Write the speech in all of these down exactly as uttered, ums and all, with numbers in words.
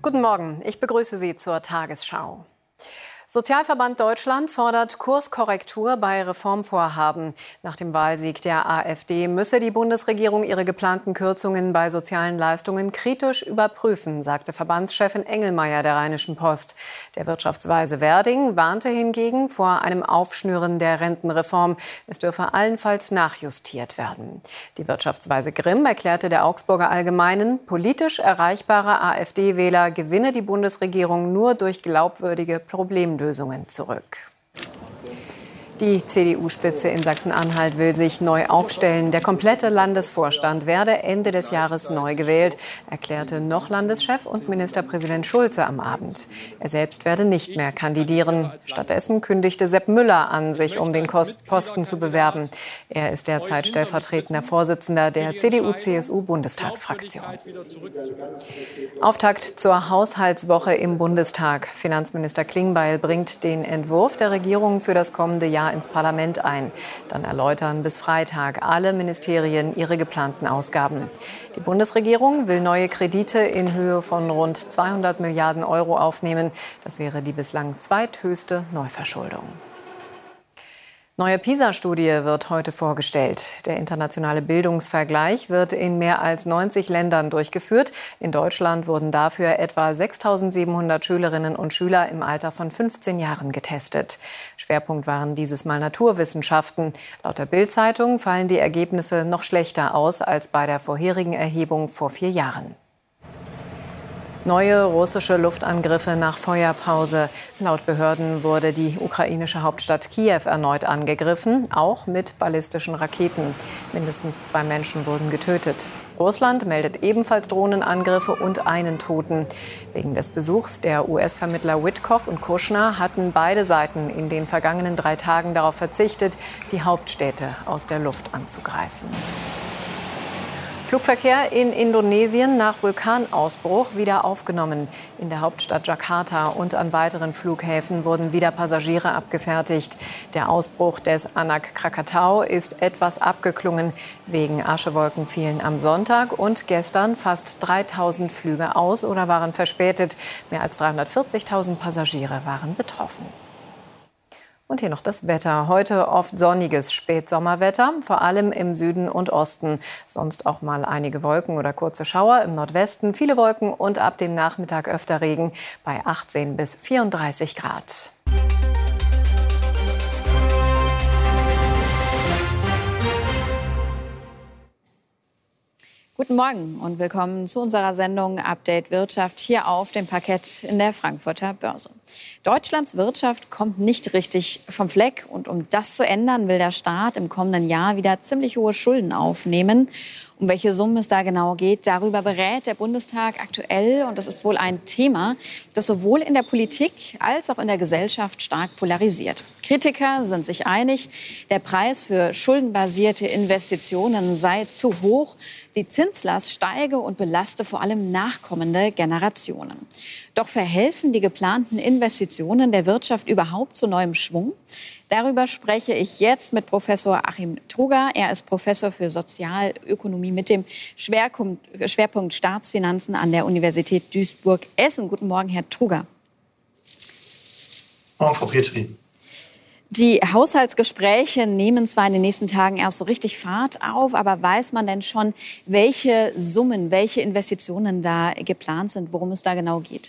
Guten Morgen, ich begrüße Sie zur Tagesschau. Sozialverband Deutschland fordert Kurskorrektur bei Reformvorhaben. Nach dem Wahlsieg der AfD müsse die Bundesregierung ihre geplanten Kürzungen bei sozialen Leistungen kritisch überprüfen, sagte Verbandschefin Engelmeier der Rheinischen Post. Der Wirtschaftsweise Werding warnte hingegen vor einem Aufschnüren der Rentenreform. Es dürfe allenfalls nachjustiert werden. Die Wirtschaftsweise Grimm erklärte der Augsburger Allgemeinen, politisch erreichbare AfD-Wähler gewinne die Bundesregierung nur durch glaubwürdige Problemlösungen. Lösungen zurück. Die C D U-Spitze in Sachsen-Anhalt will sich neu aufstellen. Der komplette Landesvorstand werde Ende des Jahres neu gewählt, erklärte noch Landeschef und Ministerpräsident Schulze am Abend. Er selbst werde nicht mehr kandidieren. Stattdessen kündigte Sepp Müller an, sich um den Posten zu bewerben. Er ist derzeit stellvertretender Vorsitzender der C D U C S U-Bundestagsfraktion. Auftakt zur Haushaltswoche im Bundestag. Finanzminister Klingbeil bringt den Entwurf der Regierung für das kommende Jahr ins Parlament ein. Dann erläutern bis Freitag alle Ministerien ihre geplanten Ausgaben. Die Bundesregierung will neue Kredite in Höhe von rund zweihundert Milliarden Euro aufnehmen. Das wäre die bislang zweithöchste Neuverschuldung. Neue PISA-Studie wird heute vorgestellt. Der internationale Bildungsvergleich wird in mehr als neunzig Ländern durchgeführt. In Deutschland wurden dafür etwa sechstausendsiebenhundert Schülerinnen und Schüler im Alter von fünfzehn Jahren getestet. Schwerpunkt waren dieses Mal Naturwissenschaften. Laut der Bild-Zeitung fallen die Ergebnisse noch schlechter aus als bei der vorherigen Erhebung vor vier Jahren. Neue russische Luftangriffe nach Feuerpause. Laut Behörden wurde die ukrainische Hauptstadt Kiew erneut angegriffen, auch mit ballistischen Raketen. Mindestens zwei Menschen wurden getötet. Russland meldet ebenfalls Drohnenangriffe und einen Toten. Wegen des Besuchs der U S-Vermittler Witkoff und Kushner hatten beide Seiten in den vergangenen drei Tagen darauf verzichtet, die Hauptstädte aus der Luft anzugreifen. Flugverkehr in Indonesien nach Vulkanausbruch wieder aufgenommen. In der Hauptstadt Jakarta und an weiteren Flughäfen wurden wieder Passagiere abgefertigt. Der Ausbruch des Anak Krakatau ist etwas abgeklungen. Wegen Aschewolken fielen am Sonntag und gestern fast dreitausend Flüge aus oder waren verspätet. Mehr als dreihundertvierzigtausend Passagiere waren betroffen. Und hier noch das Wetter. Heute oft sonniges Spätsommerwetter, vor allem im Süden und Osten. Sonst auch mal einige Wolken oder kurze Schauer. Im Nordwesten viele Wolken und ab dem Nachmittag öfter Regen bei achtzehn bis vierunddreißig Grad. Guten Morgen und willkommen zu unserer Sendung Update Wirtschaft hier auf dem Parkett in der Frankfurter Börse. Deutschlands Wirtschaft kommt nicht richtig vom Fleck und um das zu ändern, will der Staat im kommenden Jahr wieder ziemlich hohe Schulden aufnehmen. Um welche Summen es da genau geht, darüber berät der Bundestag aktuell. Und das ist wohl ein Thema, das sowohl in der Politik als auch in der Gesellschaft stark polarisiert. Kritiker sind sich einig, der Preis für schuldenbasierte Investitionen sei zu hoch. Die Zinslast steige und belaste vor allem nachkommende Generationen. Doch verhelfen die geplanten Investitionen der Wirtschaft überhaupt zu neuem Schwung? Darüber spreche ich jetzt mit Professor Achim Truger. Er ist Professor für Sozialökonomie mit dem Schwerpunkt, Schwerpunkt Staatsfinanzen an der Universität Duisburg-Essen. Guten Morgen, Herr Truger. Morgen, Frau Petri. Die Haushaltsgespräche nehmen zwar in den nächsten Tagen erst so richtig Fahrt auf, aber weiß man denn schon, welche Summen, welche Investitionen da geplant sind, worum es da genau geht?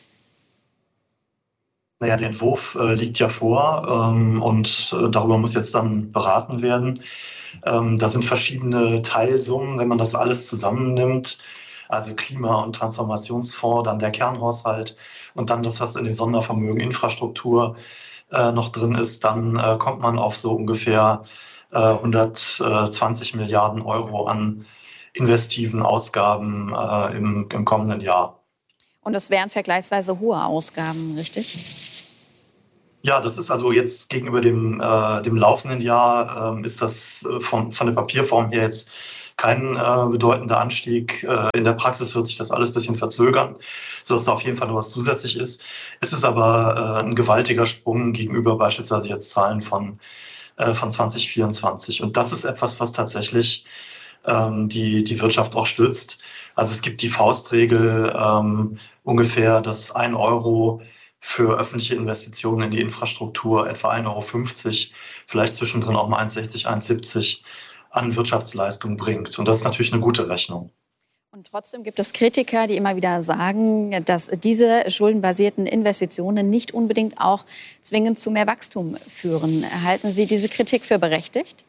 Naja, der Entwurf äh, liegt ja vor ähm, und äh, darüber muss jetzt dann beraten werden. Ähm, da sind verschiedene Teilsummen, wenn man das alles zusammennimmt, also Klima- und Transformationsfonds, dann der Kernhaushalt und dann das, was in dem Sondervermögen Infrastruktur äh, noch drin ist, dann äh, kommt man auf so ungefähr äh, hundertzwanzig Milliarden Euro an investiven Ausgaben äh, im, im kommenden Jahr. Und das wären vergleichsweise hohe Ausgaben, richtig? Ja, das ist also jetzt gegenüber dem, äh, dem laufenden Jahr, äh, ist das äh, von, von der Papierform her jetzt kein äh, bedeutender Anstieg. Äh, in der Praxis wird sich das alles ein bisschen verzögern, sodass da auf jeden Fall noch was zusätzlich ist. Es ist aber äh, ein gewaltiger Sprung gegenüber beispielsweise jetzt Zahlen von, äh, von zwanzig vierundzwanzig. Und das ist etwas, was tatsächlich ähm, die die Wirtschaft auch stützt. Also es gibt die Faustregel ähm, ungefähr, dass ein Euro für öffentliche Investitionen in die Infrastruktur etwa ein Euro fünfzig, vielleicht zwischendrin auch mal eins sechzig, eins siebzig an Wirtschaftsleistung bringt. Und das ist natürlich eine gute Rechnung. Und trotzdem gibt es Kritiker, die immer wieder sagen, dass diese schuldenbasierten Investitionen nicht unbedingt auch zwingend zu mehr Wachstum führen. Halten Sie diese Kritik für berechtigt?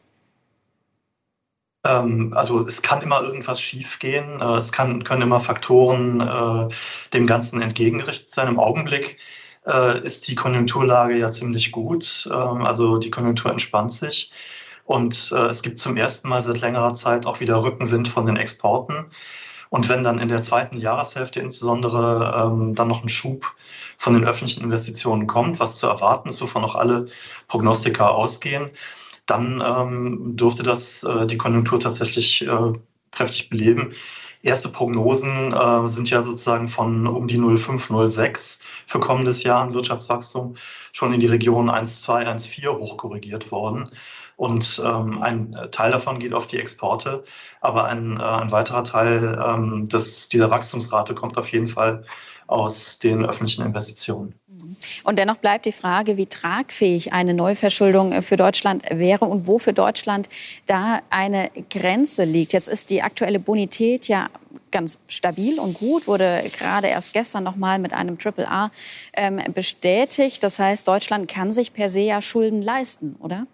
Ähm, also es kann immer irgendwas schiefgehen. Äh, es kann, können immer Faktoren äh, dem Ganzen entgegengerichtet sein. Im Augenblick äh, ist die Konjunkturlage ja ziemlich gut. Ähm, also die Konjunktur entspannt sich. Und äh, es gibt zum ersten Mal seit längerer Zeit auch wieder Rückenwind von den Exporten. Und wenn dann in der zweiten Jahreshälfte insbesondere ähm, dann noch ein Schub von den öffentlichen Investitionen kommt, was zu erwarten ist, wovon auch alle Prognostiker ausgehen, dann ähm, dürfte das äh, die Konjunktur tatsächlich äh, kräftig beleben. Erste Prognosen äh, sind ja sozusagen von um die null Komma fünf, null Komma sechs für kommendes Jahr an Wirtschaftswachstum schon in die Region eins Komma zwei, eins Komma vier hochkorrigiert worden. Und ähm, ein Teil davon geht auf die Exporte, aber ein, äh, ein weiterer Teil ähm, des, dieser Wachstumsrate kommt auf jeden Fall aus den öffentlichen Investitionen. Und dennoch bleibt die Frage, wie tragfähig eine Neuverschuldung für Deutschland wäre und wo für Deutschland da eine Grenze liegt. Jetzt ist die aktuelle Bonität ja ganz stabil und gut, wurde gerade erst gestern noch mal mit einem Triple A ähm, bestätigt. Das heißt, Deutschland kann sich per se ja Schulden leisten, oder?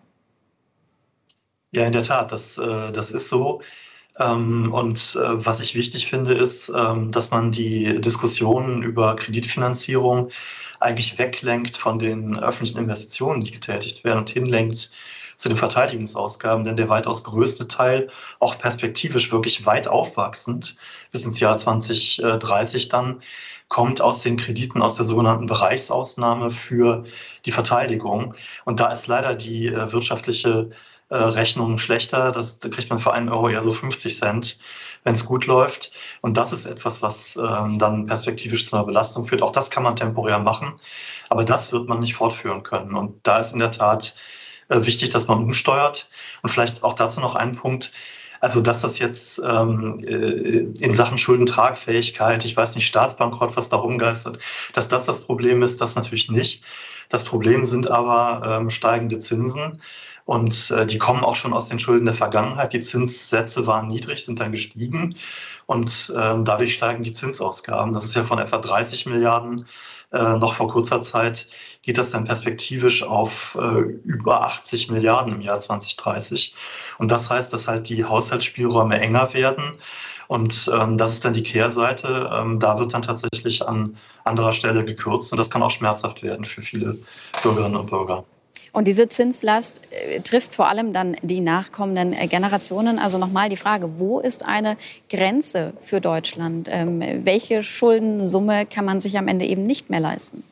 Ja, in der Tat, das, äh, das ist so. Ähm, und äh, was ich wichtig finde, ist, ähm, dass man die Diskussionen über Kreditfinanzierung eigentlich weglenkt von den öffentlichen Investitionen, die getätigt werden, und hinlenkt zu den Verteidigungsausgaben. Denn der weitaus größte Teil, auch perspektivisch wirklich weit aufwachsend, bis ins Jahr zwanzig dreißig dann, kommt aus den Krediten aus der sogenannten Bereichsausnahme für die Verteidigung. Und da ist leider die äh, wirtschaftliche äh, Rechnung schlechter. Das, da kriegt man für einen Euro eher so fünfzig Cent, wenn es gut läuft. Und das ist etwas, was ähm, dann perspektivisch zu einer Belastung führt. Auch das kann man temporär machen, aber das wird man nicht fortführen können. Und da ist in der Tat äh, wichtig, dass man umsteuert. Und vielleicht auch dazu noch ein Punkt. Also, dass das jetzt ähm, in Sachen Schuldentragfähigkeit, ich weiß nicht, Staatsbankrott, was da rumgeistert, dass das das Problem ist, das natürlich nicht. Das Problem sind aber ähm, steigende Zinsen. Und äh, die kommen auch schon aus den Schulden der Vergangenheit. Die Zinssätze waren niedrig, sind dann gestiegen. Und ähm, dadurch steigen die Zinsausgaben. Das ist ja von etwa dreißig Milliarden äh, noch vor kurzer Zeit, geht das dann perspektivisch auf äh, über achtzig Milliarden im Jahr zwanzig dreißig. Und das heißt, dass halt die Haushaltsspielräume enger werden. Und ähm, das ist dann die Kehrseite. Ähm, da wird dann tatsächlich an anderer Stelle gekürzt. Und das kann auch schmerzhaft werden für viele Bürgerinnen und Bürger. Und diese Zinslast äh, trifft vor allem dann die nachkommenden äh, Generationen. Also nochmal die Frage, wo ist eine Grenze für Deutschland? Ähm, welche Schuldensumme kann man sich am Ende eben nicht mehr leisten?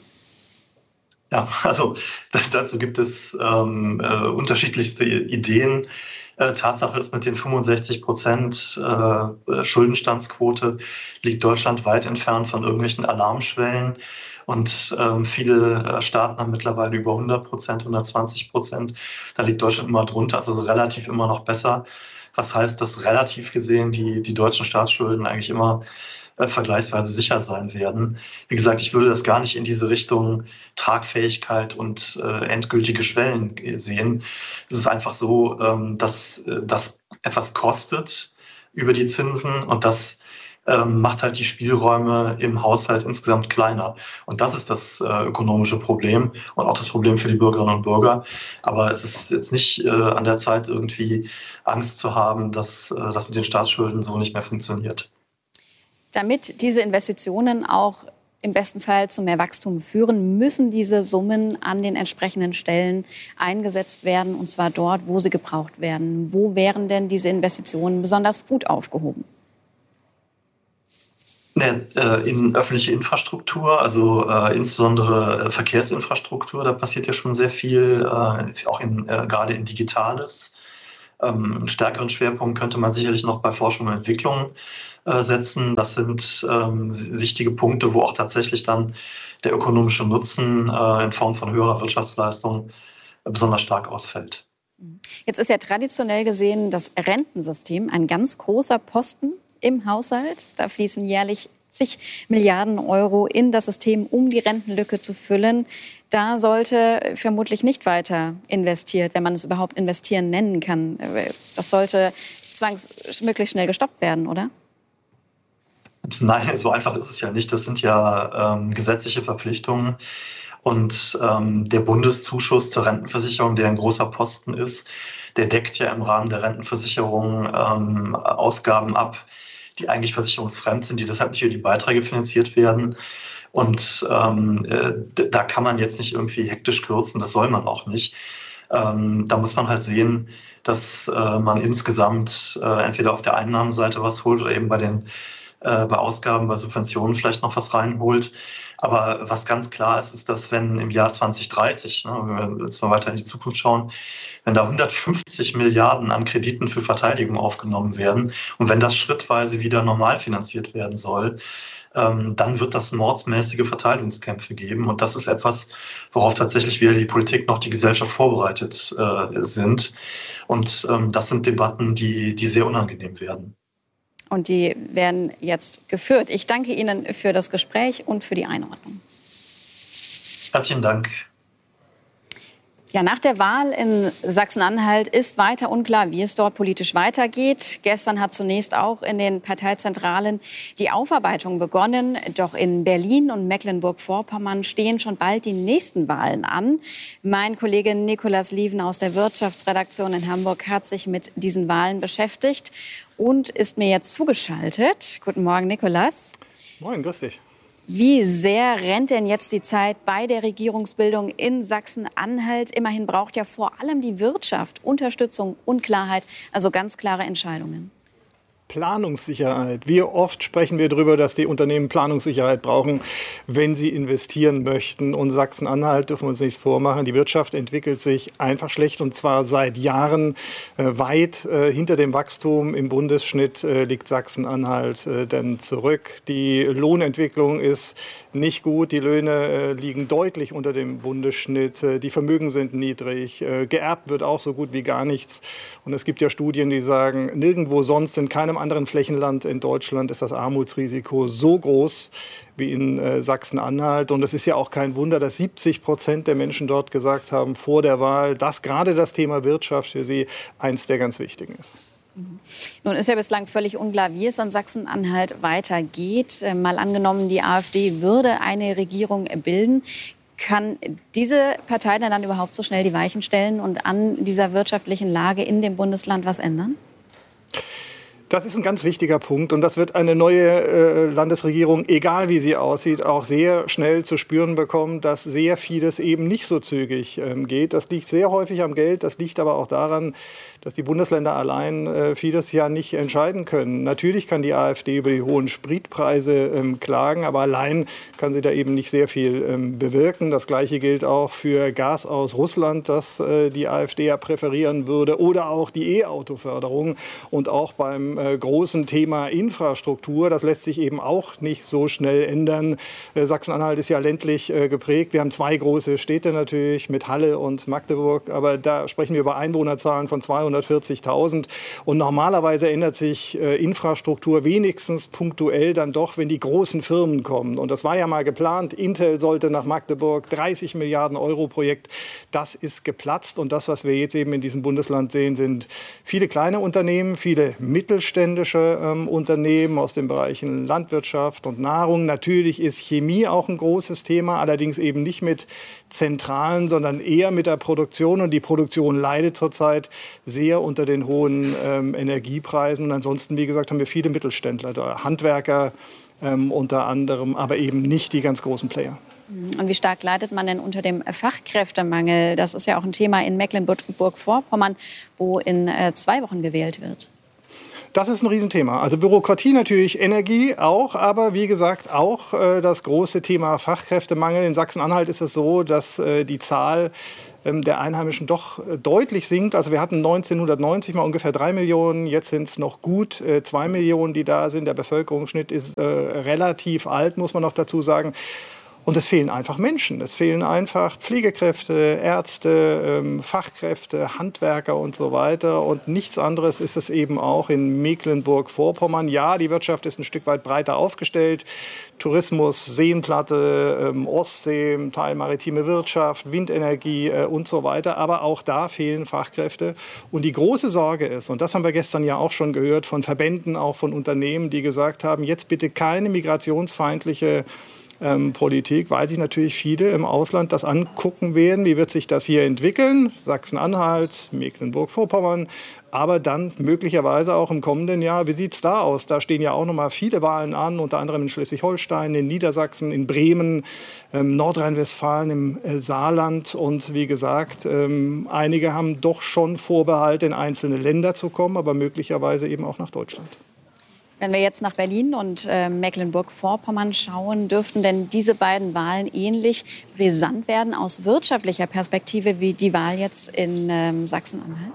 Ja, also dazu gibt es ähm, äh, unterschiedlichste Ideen. Äh, Tatsache ist, mit den fünfundsechzig Prozent äh, Schuldenstandsquote liegt Deutschland weit entfernt von irgendwelchen Alarmschwellen. Und ähm, viele Staaten haben mittlerweile über hundert Prozent, hundertzwanzig Prozent. Da liegt Deutschland immer drunter, also relativ immer noch besser. Was heißt, dass relativ gesehen die, die deutschen Staatsschulden eigentlich immer äh, vergleichsweise sicher sein werden. Wie gesagt, ich würde das gar nicht in diese Richtung Tragfähigkeit und äh, endgültige Schwellen sehen. Es ist einfach so, ähm, dass äh, das etwas kostet über die Zinsen und das Ähm, macht halt die Spielräume im Haushalt insgesamt kleiner. Und das ist das äh, ökonomische Problem und auch das Problem für die Bürgerinnen und Bürger. Aber es ist jetzt nicht äh, an der Zeit, irgendwie Angst zu haben, dass äh, das mit den Staatsschulden so nicht mehr funktioniert. Damit diese Investitionen auch im besten Fall zu mehr Wachstum führen, müssen diese Summen an den entsprechenden Stellen eingesetzt werden, und zwar dort, wo sie gebraucht werden. Wo wären denn diese Investitionen besonders gut aufgehoben? In öffentliche Infrastruktur, also äh, insbesondere Verkehrsinfrastruktur, da passiert ja schon sehr viel, äh, auch in, äh, gerade in Digitales. Ähm, einen stärkeren Schwerpunkt könnte man sicherlich noch bei Forschung und Entwicklung äh, setzen. Das sind ähm, wichtige Punkte, wo auch tatsächlich dann der ökonomische Nutzen äh, in Form von höherer Wirtschaftsleistung äh, besonders stark ausfällt. Jetzt ist ja traditionell gesehen das Rentensystem ein ganz großer Posten im Haushalt. Da fließen jährlich zig Milliarden Euro in das System, um die Rentenlücke zu füllen. Da sollte vermutlich nicht weiter investiert, wenn man es überhaupt investieren nennen kann. Das sollte zwangs möglichst schnell gestoppt werden, oder? Nein, so einfach ist es ja nicht. Das sind ja ähm, gesetzliche Verpflichtungen. Und ähm, der Bundeszuschuss zur Rentenversicherung, der ein großer Posten ist, der deckt ja im Rahmen der Rentenversicherung ähm, Ausgaben ab, die eigentlich versicherungsfremd sind, die deshalb nicht über die Beiträge finanziert werden. Und ähm, äh, da kann man jetzt nicht irgendwie hektisch kürzen, das soll man auch nicht. Ähm, da muss man halt sehen, dass äh, man insgesamt äh, entweder auf der Einnahmenseite was holt oder eben bei den äh, bei Ausgaben, bei Subventionen vielleicht noch was reinholt. Aber was ganz klar ist, ist, dass wenn im Jahr zwanzig dreißig, ne, wenn wir jetzt mal weiter in die Zukunft schauen, wenn da hundertfünfzig Milliarden an Krediten für Verteidigung aufgenommen werden und wenn das schrittweise wieder normal finanziert werden soll, ähm, dann wird das mordsmäßige Verteilungskämpfe geben. Und das ist etwas, worauf tatsächlich weder die Politik noch die Gesellschaft vorbereitet äh, sind. Und ähm, das sind Debatten, die, die sehr unangenehm werden. Und die werden jetzt geführt. Ich danke Ihnen für das Gespräch und für die Einordnung. Herzlichen Dank. Ja, nach der Wahl in Sachsen-Anhalt ist weiter unklar, wie es dort politisch weitergeht. Gestern hat zunächst auch in den Parteizentralen die Aufarbeitung begonnen. Doch in Berlin und Mecklenburg-Vorpommern stehen schon bald die nächsten Wahlen an. Mein Kollege Nicolas Lieven aus der Wirtschaftsredaktion in Hamburg hat sich mit diesen Wahlen beschäftigt und ist mir jetzt zugeschaltet. Guten Morgen, Nicolas. Moin, grüß dich. Wie sehr rennt denn jetzt die Zeit bei der Regierungsbildung in Sachsen-Anhalt? Immerhin braucht ja vor allem die Wirtschaft Unterstützung und Klarheit, also ganz klare Entscheidungen. Planungssicherheit. Wie oft sprechen wir darüber, dass die Unternehmen Planungssicherheit brauchen, wenn sie investieren möchten. Und Sachsen-Anhalt, dürfen wir uns nichts vormachen, die Wirtschaft entwickelt sich einfach schlecht und zwar seit Jahren äh, weit äh, hinter dem Wachstum. Im Bundesschnitt äh, liegt Sachsen-Anhalt äh, dann zurück. Die Lohnentwicklung ist nicht gut. Die Löhne äh, liegen deutlich unter dem Bundesschnitt. Äh, die Vermögen sind niedrig. Äh, geerbt wird auch so gut wie gar nichts. Und es gibt ja Studien, die sagen, nirgendwo sonst, in keinem anderen Flächenland in Deutschland ist das Armutsrisiko so groß wie in äh, Sachsen-Anhalt. Und es ist ja auch kein Wunder, dass siebzig Prozent der Menschen dort gesagt haben vor der Wahl, dass gerade das Thema Wirtschaft für sie eins der ganz wichtigen ist. Nun ist ja bislang völlig unklar, wie es an Sachsen-Anhalt weitergeht. Äh, mal angenommen, die AfD würde eine Regierung bilden. Kann diese Partei denn dann überhaupt so schnell die Weichen stellen und an dieser wirtschaftlichen Lage in dem Bundesland was ändern? Das ist ein ganz wichtiger Punkt und das wird eine neue äh, Landesregierung, egal wie sie aussieht, auch sehr schnell zu spüren bekommen, dass sehr vieles eben nicht so zügig ähm, geht. Das liegt sehr häufig am Geld, das liegt aber auch daran, dass die Bundesländer allein äh, vieles ja nicht entscheiden können. Natürlich kann die AfD über die hohen Spritpreise ähm, klagen, aber allein kann sie da eben nicht sehr viel ähm, bewirken. Das Gleiche gilt auch für Gas aus Russland, das äh, die AfD ja präferieren würde, oder auch die E-Auto-Förderung und auch beim äh, großen Thema Infrastruktur. Das lässt sich eben auch nicht so schnell ändern. Äh, Sachsen-Anhalt ist ja ländlich äh, geprägt. Wir haben zwei große Städte natürlich mit Halle und Magdeburg, aber da sprechen wir über Einwohnerzahlen von zweihundertvierzigtausend. Und normalerweise ändert sich äh, Infrastruktur wenigstens punktuell dann doch, wenn die großen Firmen kommen. Und das war ja mal geplant. Intel sollte nach Magdeburg, dreißig Milliarden Euro Projekt. Das ist geplatzt. Und das, was wir jetzt eben in diesem Bundesland sehen, sind viele kleine Unternehmen, viele mittelständische ähm, Unternehmen aus den Bereichen Landwirtschaft und Nahrung. Natürlich ist Chemie auch ein großes Thema, allerdings eben nicht mit Zentralen, sondern eher mit der Produktion. Und die Produktion leidet zurzeit sehr unter den hohen ähm, Energiepreisen. Und ansonsten, wie gesagt, haben wir viele Mittelständler, da Handwerker ähm, unter anderem, aber eben nicht die ganz großen Player. Und wie stark leidet man denn unter dem Fachkräftemangel? Das ist ja auch ein Thema in Mecklenburg-Vorpommern, wo in äh, zwei Wochen gewählt wird. Das ist ein Riesenthema. Also Bürokratie natürlich, Energie auch, aber wie gesagt auch äh, das große Thema Fachkräftemangel. In Sachsen-Anhalt ist es so, dass äh, die Zahl ähm, der Einheimischen doch äh, deutlich sinkt. Also wir hatten neunzehnhundertneunzig mal ungefähr drei Millionen, jetzt sind es noch gut äh, zwei Millionen, die da sind. Der Bevölkerungsschnitt ist äh, relativ alt, muss man noch dazu sagen. Und es fehlen einfach Menschen. Es fehlen einfach Pflegekräfte, Ärzte, ähm, Fachkräfte, Handwerker und so weiter. Und nichts anderes ist es eben auch in Mecklenburg-Vorpommern. Ja, die Wirtschaft ist ein Stück weit breiter aufgestellt. Tourismus, Seenplatte, ähm, Ostsee, Teil maritime Wirtschaft, Windenergie äh, und so weiter. Aber auch da fehlen Fachkräfte. Und die große Sorge ist, und das haben wir gestern ja auch schon gehört von Verbänden, auch von Unternehmen, die gesagt haben, jetzt bitte keine migrationsfeindliche ähm, Politik, weil sich natürlich viele im Ausland das angucken werden. Wie wird sich das hier entwickeln? Sachsen-Anhalt, Mecklenburg-Vorpommern, aber dann möglicherweise auch im kommenden Jahr. Wie sieht es da aus? Da stehen ja auch noch mal viele Wahlen an, unter anderem in Schleswig-Holstein, in Niedersachsen, in Bremen, ähm, Nordrhein-Westfalen, im äh, Saarland. Und wie gesagt, ähm, einige haben doch schon Vorbehalte, in einzelne Länder zu kommen, aber möglicherweise eben auch nach Deutschland. Wenn wir jetzt nach Berlin und äh, Mecklenburg-Vorpommern schauen, dürften denn diese beiden Wahlen ähnlich brisant werden aus wirtschaftlicher Perspektive wie die Wahl jetzt in ähm, Sachsen-Anhalt?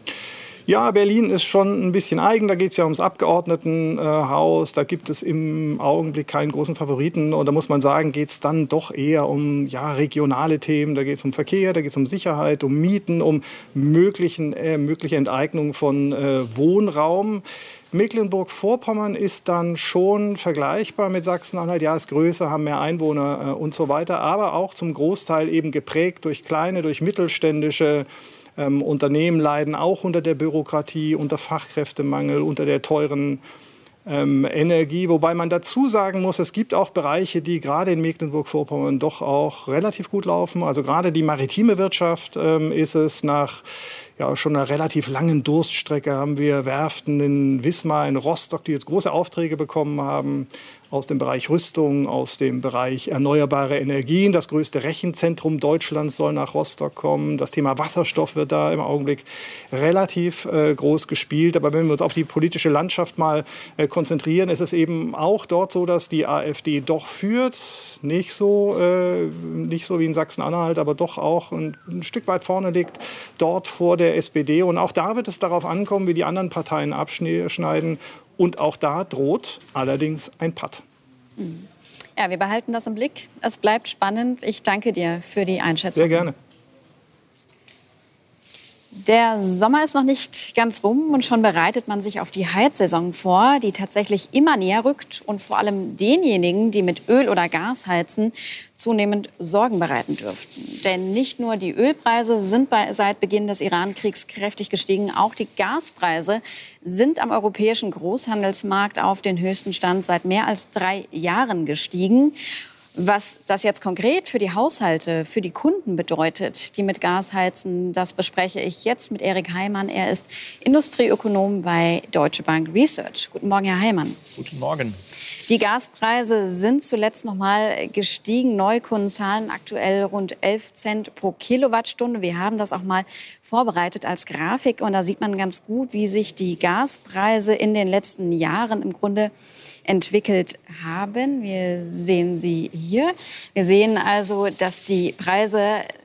Ja, Berlin ist schon ein bisschen eigen. Da geht es ja ums Abgeordnetenhaus. Da gibt es im Augenblick keinen großen Favoriten. Und da muss man sagen, geht es dann doch eher um ja, regionale Themen. Da geht es um Verkehr, da geht es um Sicherheit, um Mieten, um möglichen, äh, mögliche Enteignung von äh, Wohnraum. Mecklenburg-Vorpommern ist dann schon vergleichbar mit Sachsen-Anhalt. Ja, ist größer, haben mehr Einwohner äh, und so weiter. Aber auch zum Großteil eben geprägt durch kleine, durch mittelständische Ähm, Unternehmen leiden auch unter der Bürokratie, unter Fachkräftemangel, unter der teuren ähm, Energie. Wobei man dazu sagen muss, es gibt auch Bereiche, die gerade in Mecklenburg-Vorpommern doch auch relativ gut laufen. Also gerade die maritime Wirtschaft ähm, ist es nach ja, schon einer relativ langen Durststrecke. Haben wir Werften in Wismar, in Rostock, die jetzt große Aufträge bekommen haben. Aus dem Bereich Rüstung, aus dem Bereich erneuerbare Energien. Das größte Rechenzentrum Deutschlands soll nach Rostock kommen. Das Thema Wasserstoff wird da im Augenblick relativ äh, groß gespielt. Aber wenn wir uns auf die politische Landschaft mal äh, konzentrieren, ist es eben auch dort so, dass die AfD doch führt. Nicht so, äh, nicht so wie in Sachsen-Anhalt, aber doch auch ein, ein Stück weit vorne liegt, dort vor der S P D. Und auch da wird es darauf ankommen, wie die anderen Parteien abschneiden. Und auch da droht allerdings ein Patt. Ja, wir behalten das im Blick. Es bleibt spannend. Ich danke dir für die Einschätzung. Sehr gerne. Der Sommer ist noch nicht ganz rum und schon bereitet man sich auf die Heizsaison vor, die tatsächlich immer näher rückt und vor allem denjenigen, die mit Öl oder Gas heizen, zunehmend Sorgen bereiten dürften. Denn nicht nur die Ölpreise sind bei, seit Beginn des Iran-Kriegs kräftig gestiegen, auch die Gaspreise sind am europäischen Großhandelsmarkt auf den höchsten Stand seit mehr als drei Jahren gestiegen. Was das jetzt konkret für die Haushalte, für die Kunden bedeutet, die mit Gas heizen, das bespreche ich jetzt mit Erik Heimann. Er ist Industrieökonom bei Deutsche Bank Research. Guten Morgen, Herr Heimann. Guten Morgen. Die Gaspreise sind zuletzt noch mal gestiegen. Neukunden zahlen aktuell rund elf Cent pro Kilowattstunde. Wir haben das auch mal vorbereitet als Grafik. Und da sieht man ganz gut, wie sich die Gaspreise in den letzten Jahren im Grunde entwickelt haben. Wir sehen sie hier. Wir sehen also, dass die Preise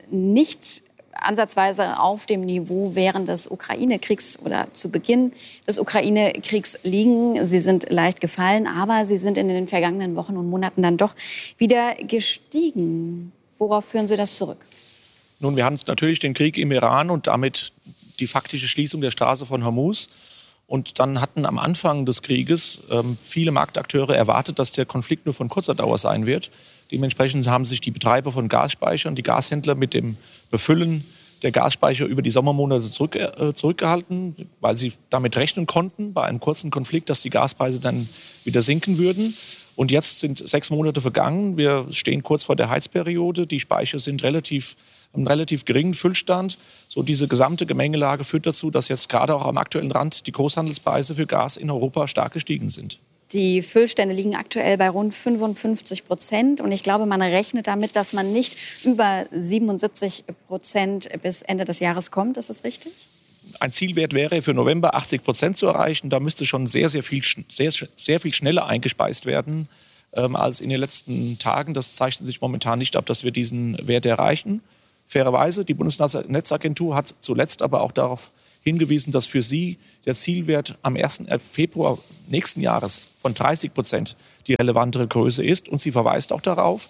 nicht ansatzweise auf dem Niveau während des Ukraine-Kriegs oder zu Beginn des Ukraine-Kriegs liegen. Sie sind leicht gefallen, aber sie sind in den vergangenen Wochen und Monaten dann doch wieder gestiegen. Worauf führen Sie das zurück? Nun, wir haben natürlich den Krieg im Iran und damit die faktische Schließung der Straße von Hormuz. Und dann hatten am Anfang des Krieges ähm, viele Marktakteure erwartet, dass der Konflikt nur von kurzer Dauer sein wird. Dementsprechend haben sich die Betreiber von Gasspeichern, die Gashändler mit dem Befüllen der Gasspeicher über die Sommermonate zurück, äh, zurückgehalten, weil sie damit rechnen konnten, bei einem kurzen Konflikt, dass die Gaspreise dann wieder sinken würden. Und jetzt sind sechs Monate vergangen. Wir stehen kurz vor der Heizperiode. Die Speicher sind relativ, einen relativ geringen Füllstand. So diese gesamte Gemengelage führt dazu, dass jetzt gerade auch am aktuellen Rand die Großhandelspreise für Gas in Europa stark gestiegen sind. Die Füllstände liegen aktuell bei rund fünfundfünfzig Prozent. Und ich glaube, man rechnet damit, dass man nicht über siebenundsiebzig Prozent bis Ende des Jahres kommt. Ist das richtig? Ein Zielwert wäre für November achtzig Prozent zu erreichen. Da müsste schon sehr, sehr viel, sehr, sehr viel schneller eingespeist werden ähm, als in den letzten Tagen. Das zeichnet sich momentan nicht ab, dass wir diesen Wert erreichen. Fairerweise, die Bundesnetzagentur hat zuletzt aber auch darauf hingewiesen, dass für sie der Zielwert am ersten Februar nächsten Jahres von dreißig Prozent die relevantere Größe ist. Und sie verweist auch darauf,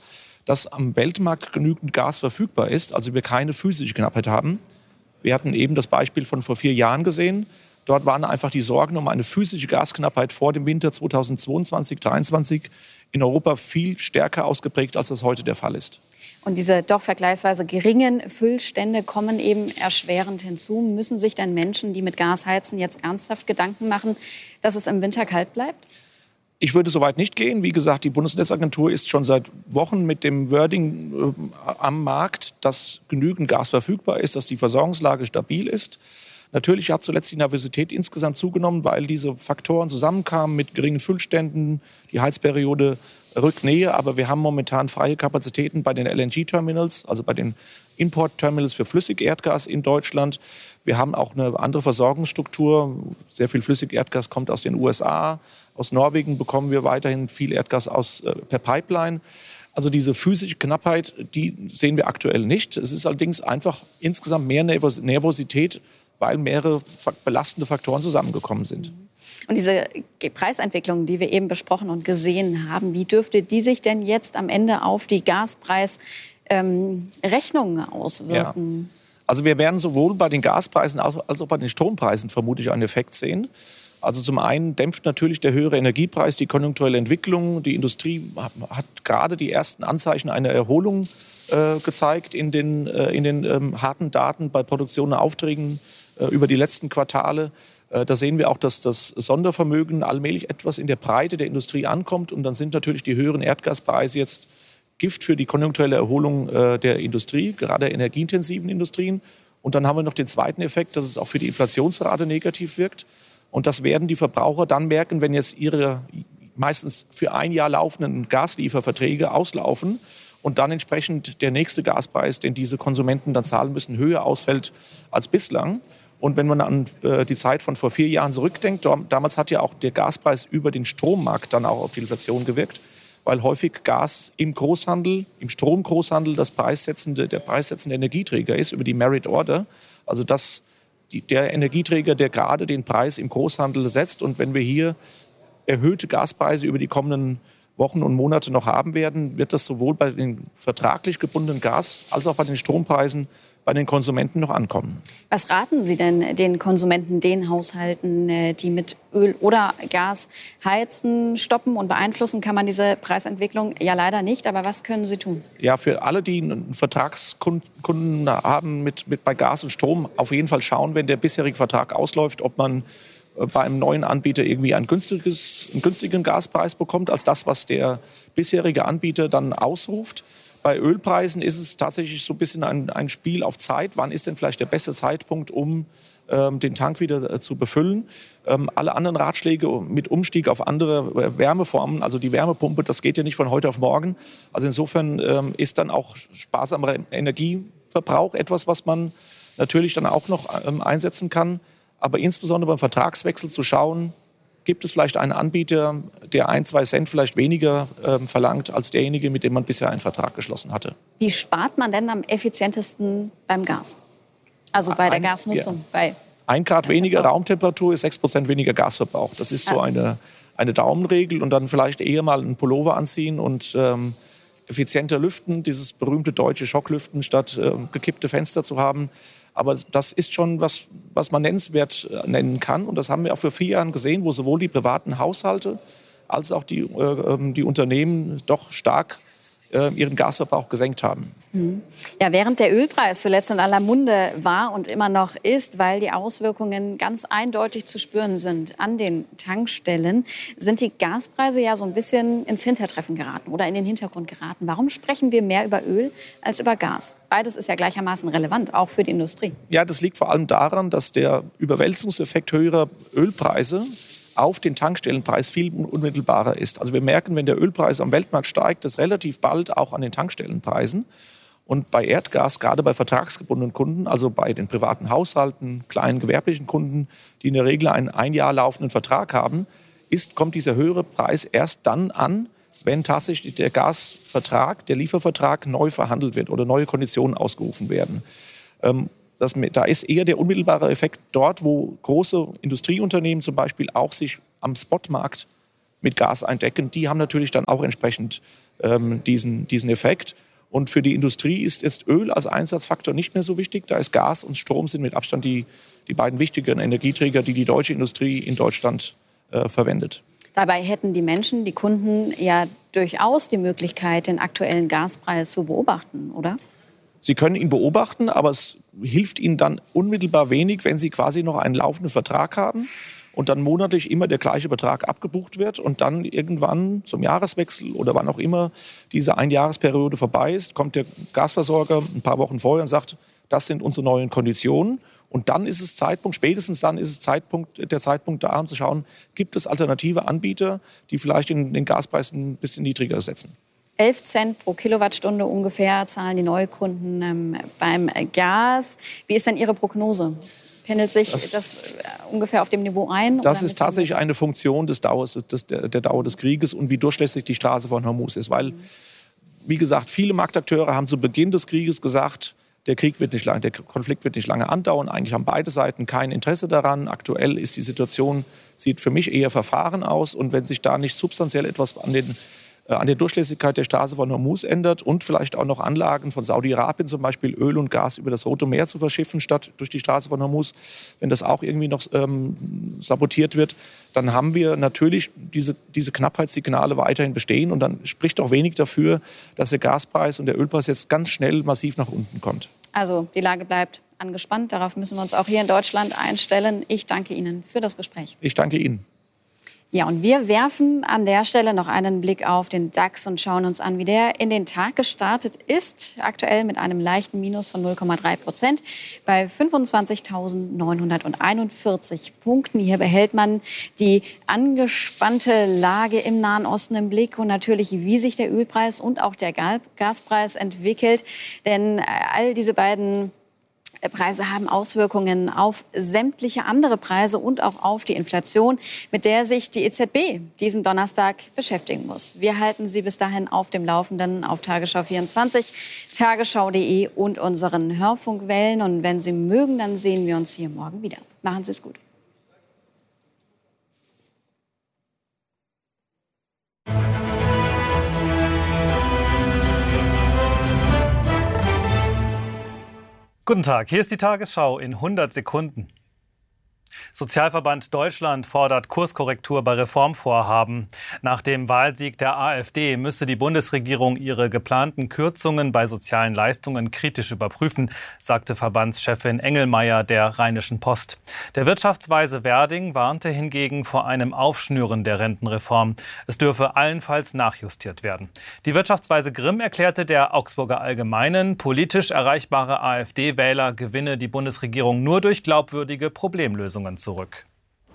dass am Weltmarkt genügend Gas verfügbar ist, also wir keine physische Knappheit haben. Wir hatten eben das Beispiel von vor vier Jahren gesehen. Dort waren einfach die Sorgen um eine physische Gasknappheit vor dem Winter zweitausendzweiundzwanzig dreiundzwanzig in Europa viel stärker ausgeprägt, als das heute der Fall ist. Und diese doch vergleichsweise geringen Füllstände kommen eben erschwerend hinzu. Müssen sich denn Menschen, die mit Gas heizen, jetzt ernsthaft Gedanken machen, dass es im Winter kalt bleibt? Ich würde so weit nicht gehen. Wie gesagt, die Bundesnetzagentur ist schon seit Wochen mit dem Wording äh, am Markt, dass genügend Gas verfügbar ist, dass die Versorgungslage stabil ist. Natürlich hat zuletzt die Nervosität insgesamt zugenommen, weil diese Faktoren zusammenkamen mit geringen Füllständen. Die Heizperiode rückt näher, aber wir haben momentan freie Kapazitäten bei den L N G-Terminals, also bei den Import-Terminals für Flüssigerdgas in Deutschland. Wir haben auch eine andere Versorgungsstruktur. Sehr viel Flüssigerdgas kommt aus den U S A. Aus Norwegen bekommen wir weiterhin viel Erdgas aus, äh, per Pipeline. Also diese physische Knappheit, die sehen wir aktuell nicht. Es ist allerdings einfach insgesamt mehr Nervos- Nervosität, weil mehrere belastende Faktoren zusammengekommen sind. Und diese Preisentwicklung, die wir eben besprochen und gesehen haben, wie dürfte die sich denn jetzt am Ende auf die Gaspreisrechnungen ähm, auswirken? Ja. Also wir werden sowohl bei den Gaspreisen als auch bei den Strompreisen vermutlich einen Effekt sehen. Also zum einen dämpft natürlich der höhere Energiepreis die konjunkturelle Entwicklung. Die Industrie hat gerade die ersten Anzeichen einer Erholung äh, gezeigt in den, äh, in den ähm, harten Daten bei Produktion und Aufträgen äh, über die letzten Quartale. Äh, da sehen wir auch, dass das Sondervermögen allmählich etwas in der Breite der Industrie ankommt. Und dann sind natürlich die höheren Erdgaspreise jetzt Gift für die konjunkturelle Erholung äh, der Industrie, gerade der energieintensiven Industrien. Und dann haben wir noch den zweiten Effekt, dass es auch für die Inflationsrate negativ wirkt. Und das werden die Verbraucher dann merken, wenn jetzt ihre meistens für ein Jahr laufenden Gaslieferverträge auslaufen und dann entsprechend der nächste Gaspreis, den diese Konsumenten dann zahlen müssen, höher ausfällt als bislang. Und wenn man an äh, die Zeit von vor vier Jahren zurückdenkt, damals hat ja auch der Gaspreis über den Strommarkt dann auch auf die Inflation gewirkt, weil häufig Gas im Großhandel, im Stromgroßhandel das preissetzende, der preissetzende Energieträger ist über die Merit Order. Also das Die, der Energieträger, der gerade den Preis im Großhandel setzt. Und wenn wir hier erhöhte Gaspreise über die kommenden Wochen und Monate noch haben werden, wird das sowohl bei den vertraglich gebundenen Gas- als auch bei den Strompreisen bei den Konsumenten noch ankommen. Was raten Sie denn den Konsumenten, den Haushalten, die mit Öl oder Gas heizen? Stoppen und beeinflussen kann man diese Preisentwicklung ja leider nicht. Aber was können Sie tun? Ja, für alle, die einen Vertragskunden haben mit, mit bei Gas und Strom, auf jeden Fall schauen, wenn der bisherige Vertrag ausläuft, ob man bei einem neuen Anbieter irgendwie ein günstiges, einen günstigen Gaspreis bekommt, als das, was der bisherige Anbieter dann ausruft. Bei Ölpreisen ist es tatsächlich so ein bisschen ein, ein Spiel auf Zeit. Wann ist denn vielleicht der beste Zeitpunkt, um ähm, den Tank wieder äh, zu befüllen? Ähm, alle anderen Ratschläge mit Umstieg auf andere äh, Wärmeformen, also die Wärmepumpe, das geht ja nicht von heute auf morgen. Also insofern ähm, ist dann auch sparsamer Energieverbrauch etwas, was man natürlich dann auch noch ähm, einsetzen kann. Aber insbesondere beim Vertragswechsel zu schauen, gibt es vielleicht einen Anbieter, der ein, zwei Cent vielleicht weniger äh, verlangt als derjenige, mit dem man bisher einen Vertrag geschlossen hatte. Wie spart man denn am effizientesten beim Gas? Also bei der ein, Gasnutzung? Ja. Bei ein Grad weniger Raumtemperatur ist sechs Prozent weniger Gasverbrauch. Das ist so eine, eine Daumenregel. Und dann vielleicht eher mal einen Pullover anziehen und ähm, effizienter lüften, dieses berühmte deutsche Schocklüften, statt äh, gekippte Fenster zu haben. Aber das ist schon was, was man nennenswert nennen kann. Und das haben wir auch vor vier Jahren gesehen, wo sowohl die privaten Haushalte als auch die, äh, die Unternehmen doch stark äh, ihren Gasverbrauch gesenkt haben. Ja, während der Ölpreis zuletzt in aller Munde war und immer noch ist, weil die Auswirkungen ganz eindeutig zu spüren sind an den Tankstellen, sind die Gaspreise ja so ein bisschen ins Hintertreffen geraten oder in den Hintergrund geraten. Warum sprechen wir mehr über Öl als über Gas? Beides ist ja gleichermaßen relevant, auch für die Industrie. Ja, das liegt vor allem daran, dass der Überwälzungseffekt höherer Ölpreise auf den Tankstellenpreis viel unmittelbarer ist. Also wir merken, wenn der Ölpreis am Weltmarkt steigt, das relativ bald auch an den Tankstellenpreisen. Und bei Erdgas, gerade bei vertragsgebundenen Kunden, also bei den privaten Haushalten, kleinen gewerblichen Kunden, die in der Regel einen ein Jahr laufenden Vertrag haben, ist, kommt dieser höhere Preis erst dann an, wenn tatsächlich der Gasvertrag, der Liefervertrag neu verhandelt wird oder neue Konditionen ausgerufen werden. Ähm, das, da ist eher der unmittelbare Effekt dort, wo große Industrieunternehmen zum Beispiel auch sich am Spotmarkt mit Gas eindecken, die haben natürlich dann auch entsprechend ähm, diesen, diesen Effekt. Und für die Industrie ist jetzt Öl als Einsatzfaktor nicht mehr so wichtig. Da ist Gas und Strom sind mit Abstand die, die beiden wichtigen Energieträger, die die deutsche Industrie in Deutschland äh, verwendet. Dabei hätten die Menschen, die Kunden ja durchaus die Möglichkeit, den aktuellen Gaspreis zu beobachten, oder? Sie können ihn beobachten, aber es hilft Ihnen dann unmittelbar wenig, wenn Sie quasi noch einen laufenden Vertrag haben und dann monatlich immer der gleiche Betrag abgebucht wird und dann irgendwann zum Jahreswechsel oder wann auch immer diese Einjahresperiode vorbei ist, kommt der Gasversorger ein paar Wochen vorher und sagt, das sind unsere neuen Konditionen. Und dann ist es Zeitpunkt, spätestens dann ist es Zeitpunkt, der Zeitpunkt da, um zu schauen, gibt es alternative Anbieter, die vielleicht den, den Gaspreis ein bisschen niedriger setzen. elf Cent pro Kilowattstunde ungefähr zahlen die Neukunden ähm, beim Gas. Wie ist denn Ihre Prognose? Pendelt sich das, das ungefähr auf dem Niveau ein? Das ist tatsächlich eine Funktion des Dauers, des, der, der Dauer des Krieges und wie durchlässig die Straße von Hormuz ist. Weil, wie gesagt, viele Marktakteure haben zu Beginn des Krieges gesagt, der Krieg wird nicht lange, der Konflikt wird nicht lange andauern. Eigentlich haben beide Seiten kein Interesse daran. Aktuell ist die Situation, sieht für mich eher verfahren aus. Und wenn sich da nicht substanziell etwas an den an der Durchlässigkeit der Straße von Hormuz ändert und vielleicht auch noch Anlagen von Saudi-Arabien, zum Beispiel Öl und Gas über das Rote Meer zu verschiffen, statt durch die Straße von Hormuz, wenn das auch irgendwie noch ähm, sabotiert wird, dann haben wir natürlich diese, diese Knappheitssignale weiterhin bestehen und dann spricht auch wenig dafür, dass der Gaspreis und der Ölpreis jetzt ganz schnell massiv nach unten kommt. Also die Lage bleibt angespannt, darauf müssen wir uns auch hier in Deutschland einstellen. Ich danke Ihnen für das Gespräch. Ich danke Ihnen. Ja, und wir werfen an der Stelle noch einen Blick auf den DAX und schauen uns an, wie der in den Tag gestartet ist. Aktuell mit einem leichten Minus von null Komma drei Prozent bei fünfundzwanzigtausendneunhunderteinundvierzig Punkten. Hier behält man die angespannte Lage im Nahen Osten im Blick und natürlich, wie sich der Ölpreis und auch der Gaspreis entwickelt. Denn all diese beiden Preise haben Auswirkungen auf sämtliche andere Preise und auch auf die Inflation, mit der sich die E Z B diesen Donnerstag beschäftigen muss. Wir halten Sie bis dahin auf dem Laufenden auf Tagesschau vierundzwanzig, tagesschau punkt de und unseren Hörfunkwellen. Und wenn Sie mögen, dann sehen wir uns hier morgen wieder. Machen Sie es gut. Guten Tag, hier ist die Tagesschau in hundert Sekunden. Sozialverband Deutschland fordert Kurskorrektur bei Reformvorhaben. Nach dem Wahlsieg der AfD müsse die Bundesregierung ihre geplanten Kürzungen bei sozialen Leistungen kritisch überprüfen, sagte Verbandschefin Engelmeier der Rheinischen Post. Der Wirtschaftsweise Werding warnte hingegen vor einem Aufschnüren der Rentenreform. Es dürfe allenfalls nachjustiert werden. Die Wirtschaftsweise Grimm erklärte der Augsburger Allgemeinen, politisch erreichbare AfD-Wähler gewinne die Bundesregierung nur durch glaubwürdige Problemlösungen zurück.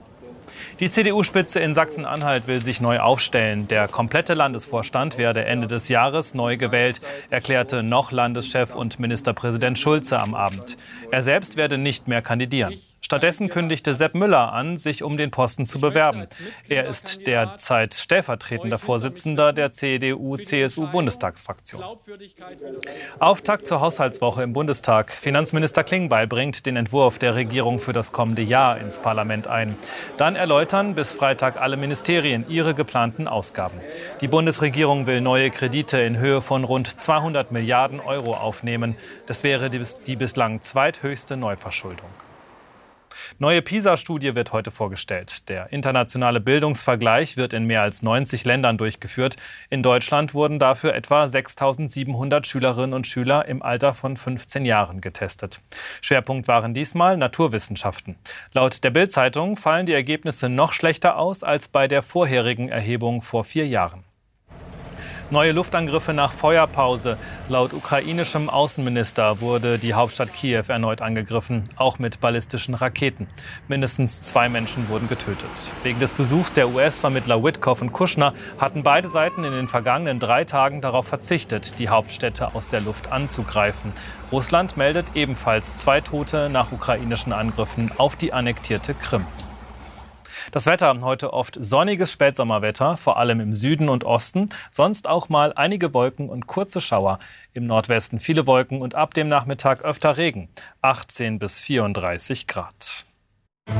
Die C D U-Spitze in Sachsen-Anhalt will sich neu aufstellen. Der komplette Landesvorstand werde Ende des Jahres neu gewählt, erklärte noch Landeschef und Ministerpräsident Schulze am Abend. Er selbst werde nicht mehr kandidieren. Stattdessen kündigte Sepp Müller an, sich um den Posten zu bewerben. Er ist derzeit stellvertretender Vorsitzender der C D U-C S U-Bundestagsfraktion. Auftakt zur Haushaltswoche im Bundestag. Finanzminister Klingbeil bringt den Entwurf der Regierung für das kommende Jahr ins Parlament ein. Dann erläutern bis Freitag alle Ministerien ihre geplanten Ausgaben. Die Bundesregierung will neue Kredite in Höhe von rund zweihundert Milliarden Euro aufnehmen. Das wäre die, die bislang zweithöchste Neuverschuldung. Neue PISA-Studie wird heute vorgestellt. Der internationale Bildungsvergleich wird in mehr als neunzig Ländern durchgeführt. In Deutschland wurden dafür etwa sechstausendsiebenhundert Schülerinnen und Schüler im Alter von fünfzehn Jahren getestet. Schwerpunkt waren diesmal Naturwissenschaften. Laut der Bild-Zeitung fallen die Ergebnisse noch schlechter aus als bei der vorherigen Erhebung vor vier Jahren. Neue Luftangriffe nach Feuerpause. Laut ukrainischem Außenminister wurde die Hauptstadt Kiew erneut angegriffen, auch mit ballistischen Raketen. Mindestens zwei Menschen wurden getötet. Wegen des Besuchs der U S-Vermittler Witkoff und Kushner hatten beide Seiten in den vergangenen drei Tagen darauf verzichtet, die Hauptstädte aus der Luft anzugreifen. Russland meldet ebenfalls zwei Tote nach ukrainischen Angriffen auf die annektierte Krim. Das Wetter heute oft sonniges Spätsommerwetter, vor allem im Süden und Osten. Sonst auch mal einige Wolken und kurze Schauer. Im Nordwesten viele Wolken und ab dem Nachmittag öfter Regen. achtzehn bis vierunddreißig Grad.